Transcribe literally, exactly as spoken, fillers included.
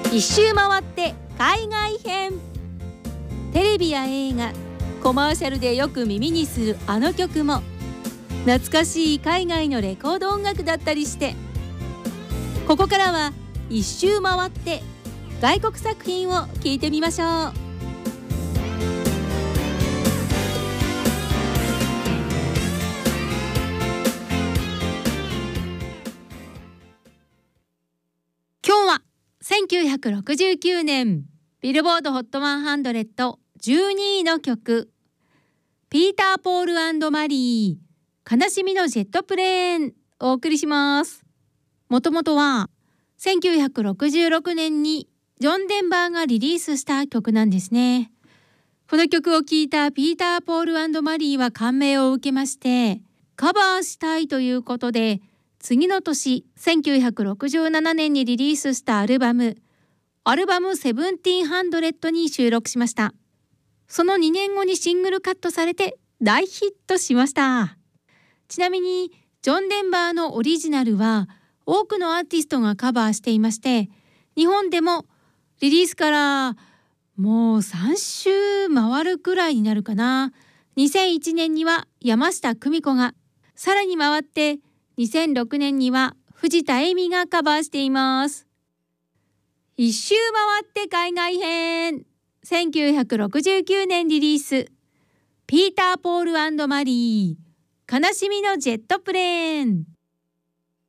一周回って海外編。テレビや映画、コマーシャルでよく耳にするあの曲も懐かしい海外のレコード音楽だったりして、ここからは一周回って外国作品を聞いてみましょう。今日はせんきゅうひゃくろくじゅうきゅうねんビルボード ホットワンハンドレッド じゅうにいの曲、ピーター・ポール&マリー、悲しみのジェットプレーンをお送りします。もともとはせんきゅうひゃくろくじゅうろくねんにジョン・デンバーがリリースした曲なんですね。この曲を聴いたピーター・ポール&マリーは感銘を受けまして、カバーしたいということで、次の年せんきゅうひゃくろくじゅうななねんにリリースしたアルバムアルバムセブンティーンハンドレッドに収録しました。そのにねんごにシングルカットされて大ヒットしました。ちなみにジョン・デンバーのオリジナルは多くのアーティストがカバーしていまして、日本でもリリースからもうさんしゅう回るくらいになるかな。にせんいちねんには山下久美子が、さらに回ってにせんろくねんには藤田恵美がカバーしています。一周回って海外編。せんきゅうひゃくろくじゅうきゅうねんリリース、ピーター・ポール&マリー、悲しみのジェットプレーン。